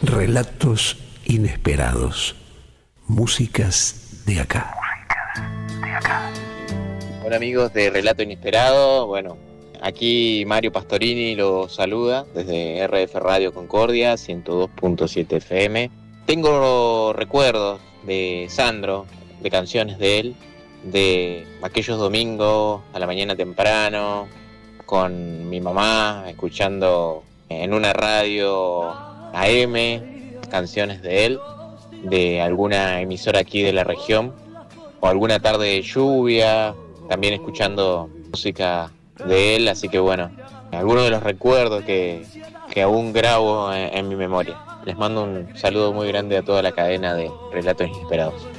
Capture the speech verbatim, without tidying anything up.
Relatos inesperados. Músicas de acá. Músicas de acá. Hola amigos de Relato Inesperado. Bueno, aquí Mario Pastorini los saluda desde R F Radio Concordia ciento dos punto siete F M. Tengo recuerdos de Sandro, de canciones de él, de aquellos domingos a la mañana temprano, con mi mamá, escuchando en una radio A M canciones de él, de alguna emisora aquí de la región, o alguna tarde de lluvia, también escuchando música de él, así que bueno, algunos de los recuerdos que, que aún grabo en, en mi memoria. Les mando un saludo muy grande a toda la cadena de Relatos Inesperados.